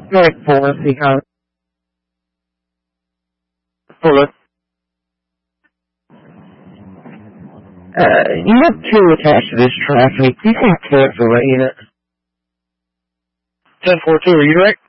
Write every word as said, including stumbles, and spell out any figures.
Alright, four, see how... Four. Uh, you have two attached to this traffic. You can cancel it, you know. ten four two, are you right?